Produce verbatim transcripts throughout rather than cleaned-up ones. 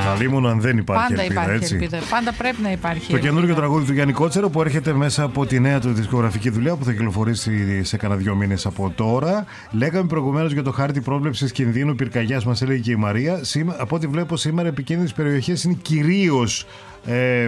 Αλλήμον αν δεν υπάρχει Πάντα ελπίδα, υπάρχει έτσι. ελπίδα. Πάντα πρέπει να υπάρχει. Το καινούργιο ελπίδα. τραγούδι του Γιάννη Κότσερο που έρχεται μέσα από τη νέα του δισκογραφική δουλειά που θα κυκλοφορήσει σε κανένα δύο μήνες από τώρα. Λέγαμε προηγουμένως για το χάρτη πρόβλεψης κινδύνου πυρκαγιάς, μας έλεγε και η Μαρία. Σήμα, από ό,τι βλέπω σήμερα, επικίνδυνες περιοχές είναι κυρίως ε,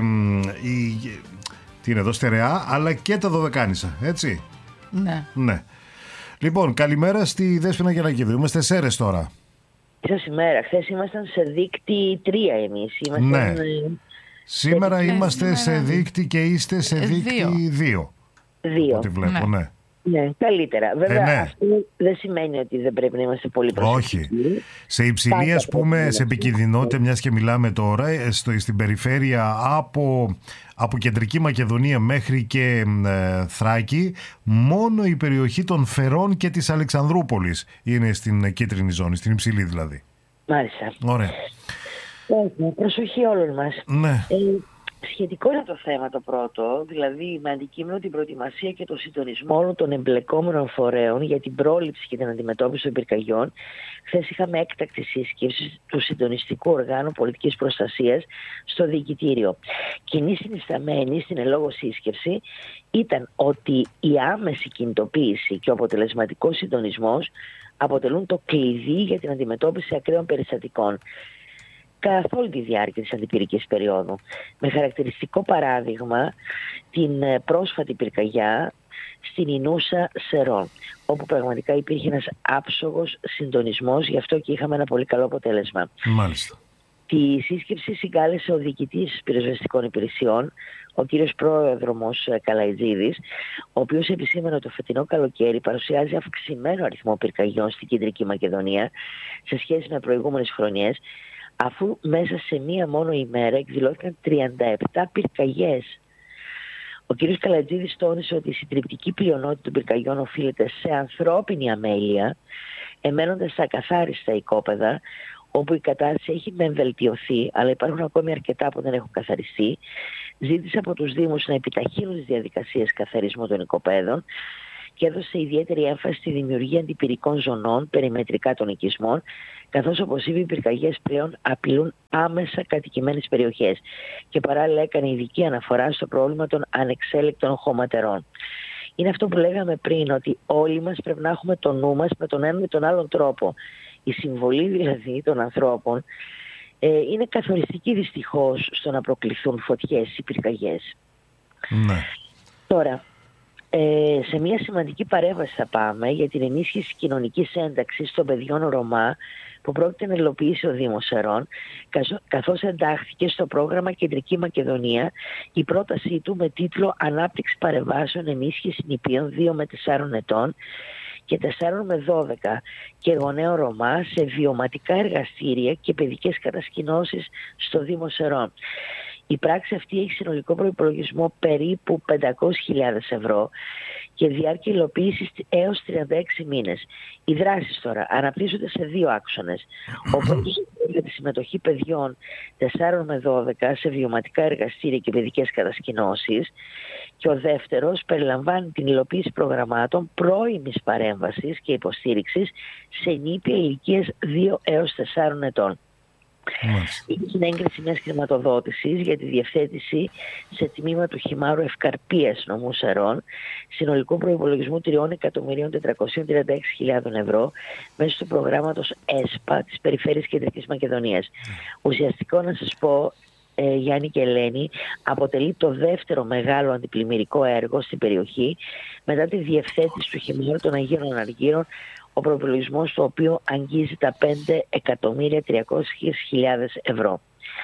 η, τι είναι εδώ, Στερεά, αλλά και τα Δωδεκάνησα, έτσι. Ναι. Ναι. Λοιπόν, καλημέρα στη Δέσποινα Γελακίδου. Είμαστε σε Σέρρες τώρα. Σας ημέρα. Χθες ήμασταν σε δίκτυ τρία εμείς. Ήμασταν, Ναι. ε, Σήμερα σε... είμαστε σήμερα... σε δίκτυ και είστε σε δίκτυ δύο. Δύο. Ό,τι βλέπω, ναι. ναι. Ναι, καλύτερα. Βέβαια, Ε, ναι. αυτό δεν σημαίνει ότι δεν πρέπει να είμαστε πολύ προσεκτικοί. Όχι. Σε υψηλή, ας πούμε, σε επικινδυνότητα, μιας και μιλάμε τώρα, στο, στην περιφέρεια από, από Κεντρική Μακεδονία μέχρι και ε, Θράκη, μόνο η περιοχή των Φερών και της Αλεξανδρούπολης είναι στην κίτρινη ζώνη, στην υψηλή δηλαδή. Μάλιστα. Ωραία. Έχουμε προσοχή όλων μας. Ναι. Ε, σχετικό είναι το θέμα το πρώτο, δηλαδή με αντικείμενο την προετοιμασία και το συντονισμό όλων των εμπλεκόμενων φορέων για την πρόληψη και την αντιμετώπιση των πυρκαγιών. Χθες είχαμε έκτακτη σύσκεψη του Συντονιστικού Οργάνου Πολιτικής Προστασίας στο Διοικητήριο. Κοινή συνισταμένη στην ελόγω σύσκεψη ήταν ότι η άμεση κινητοποίηση και ο αποτελεσματικός συντονισμός αποτελούν το κλειδί για την αντιμετώπιση ακραίων περιστατικών καθ' όλη τη διάρκεια της αντιπυρικής περίοδου. Με χαρακτηριστικό παράδειγμα την πρόσφατη πυρκαγιά στην Ινούσα Σερών, όπου πραγματικά υπήρχε ένας άψογος συντονισμός, γι' αυτό και είχαμε ένα πολύ καλό αποτέλεσμα. Μάλιστα. Τη σύσκεψη συγκάλεσε ο διοικητής πυροσβεστικών υπηρεσιών, ο κύριος Πρόεδρος Καλαϊτζίδης, ο οποίος επισήμανε ότι το φετινό καλοκαίρι παρουσιάζει αυξημένο αριθμό πυρκαγιών στην Κεντρική Μακεδονία σε σχέση με προηγούμενες χρονιές, αφού μέσα σε μία μόνο ημέρα εκδηλώθηκαν τριάντα επτά πυρκαγιές. Ο κ. Καλατζίδης τόνισε ότι η συντριπτική πλειονότητα των πυρκαγιών οφείλεται σε ανθρώπινη αμέλεια, εμένοντας ακαθάριστα οικόπεδα, όπου η κατάσταση έχει μεν βελτιωθεί, αλλά υπάρχουν ακόμη αρκετά που δεν έχουν καθαριστεί. Ζήτησε από τους Δήμους να επιταχύνουν τις διαδικασίες καθαρισμού των οικοπαίδων και έδωσε ιδιαίτερη έμφαση στη δημιουργία αντιπυρικών ζωνών περιμετρικά των οικισμών, καθώς όπως είπε οι πυρκαγιές πλέον απειλούν άμεσα κατοικημένες περιοχές και παράλληλα έκανε ειδική αναφορά στο πρόβλημα των ανεξέλεκτων χωματερών. Είναι αυτό που λέγαμε πριν, ότι όλοι μας πρέπει να έχουμε το νου μας με τον ένα με τον άλλον τρόπο. Η συμβολή δηλαδή των ανθρώπων ε, είναι καθοριστική δυστυχώς στο να προκληθούν φωτιές ή πυρκαγιές. Ναι. Τώρα, Ε, σε μια σημαντική παρέμβαση θα πάμε για την ενίσχυση κοινωνικής ένταξης των παιδιών Ρωμά που πρόκειται να υλοποιήσει ο Δήμος Σερών, καθώς εντάχθηκε στο πρόγραμμα Κεντρική Μακεδονία η πρότασή του με τίτλο «Ανάπτυξη παρεμβάσεων ενίσχυση νηπίων δύο με τεσσάρων ετών και τεσσάρων με δώδεκα και γονέων Ρωμά σε βιωματικά εργαστήρια και παιδικές κατασκηνώσεις στο Δήμο Σερών». Η πράξη αυτή έχει συνολικό προϋπολογισμό περίπου πεντακόσιες χιλιάδες ευρώ και διάρκεια υλοποίησης έως τριάντα έξι μήνες. Οι δράσεις τώρα αναπτύσσονται σε δύο άξονες. Ο πρώτος για τη συμμετοχή παιδιών τεσσάρων με δώδεκα σε βιωματικά εργαστήρια και παιδικές κατασκηνώσεις και ο δεύτερος περιλαμβάνει την υλοποίηση προγραμμάτων πρώιμης παρέμβασης και υποστήριξης σε νήπια ηλικίας δύο έως τεσσάρων ετών. Είναι στην έγκριση μιας χρηματοδότησης για τη διευθέτηση σε τμήμα του Χυμάρου Ευκαρπίας νομού Σερών συνολικού προϋπολογισμού τρία εκατομμύρια τετρακόσιες τριάντα έξι χιλιάδες ευρώ μέσω του προγράμματος ΕΣΠΑ της Περιφέρειας Κεντρικής Μακεδονίας. Ουσιαστικό να σας πω, ε, Γιάννη και Ελένη, αποτελεί το δεύτερο μεγάλο αντιπλημμυρικό έργο στην περιοχή μετά τη διευθέτηση του Χυμάρου των Αγίων Αργύρων, ο προϋπολογισμός του οποίου αγγίζει τα πέντε εκατομμύρια τριακόσιες χιλιάδες ευρώ.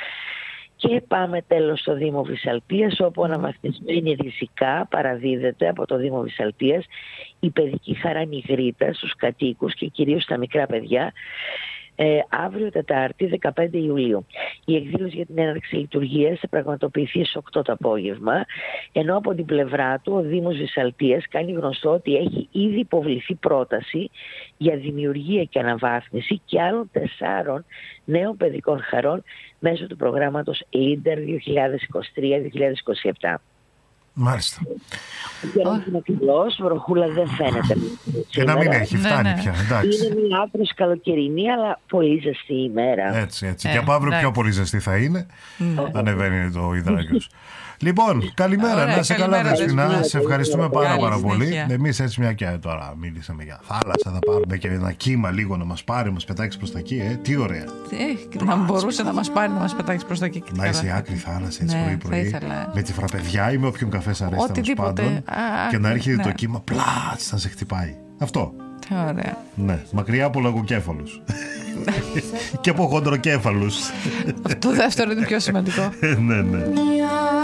Και πάμε τέλος στο Δήμο Βυσσαλτίας, όπου αναβαθμισμένη ριζικά παραδίδεται από το Δήμο Βυσσαλτίας η παιδική χαρά Νιγρήτα στους κατοίκους και κυρίως στα μικρά παιδιά, Ε, αύριο Τετάρτη δεκαπέντε Ιουλίου. Η εκδήλωση για την έναρξη λειτουργίας θα πραγματοποιηθεί στις οκτώ το απόγευμα, ενώ από την πλευρά του ο Δήμος Βυσσαλτίας κάνει γνωστό ότι έχει ήδη υποβληθεί πρόταση για δημιουργία και αναβάθμιση και άλλων τεσσάρων νέων παιδικών χαρών μέσω του προγράμματος Leader δύο χιλιάδες είκοσι τρία δύο χιλιάδες είκοσι επτά. Μάλιστα. Ο καιρός είναι καλός, βροχούλα δεν φαίνεται. Και να μην έχει, φτάνει ναι, ναι. πια. Εντάξει. Είναι μια άκρως καλοκαιρινή, αλλά πολύ ζεστή ημέρα. Έτσι, έτσι. Ε, και από αύριο εντάξει. πιο πολύ ζεστή θα είναι. Ναι. Ανεβαίνει το υδράγιος. Λοιπόν, καλημέρα. Ωραία, να είσαι καλά, καλημέρα, Δεσπινά. Δεσπινά. Σε ευχαριστούμε πάρα, Καλή πάρα πολύ. συνέχεια. Εμείς έτσι μια και τώρα μίλησαμε για θάλασσα. Θα πάρουμε και ένα κύμα λίγο να μας πάρει, να μας πετάξει προς τα εκεί. Ε. Τι ωραία. Ε, να μπορούσε να μας πάρει, να μας πετάξει προς τα εκεί. Να είσαι άκρη θάλασσα έτσι Ναι, πρωί-πρωί. θα ήθελα. Με τη φραπεδιά ή με όποιον καφέ σ' αρέσει τέλος Οτιδήποτε. πάντων. Α, Και να έρχεται ναι. το κύμα πλάτς να σε χτυπάει. Αυτό. Τι ωραία. Ναι, μακριά από λαγοκέφαλους. Και από χοντροκέφαλους. Το δεύτερο είναι πιο σημαντικό. Ναι, ναι.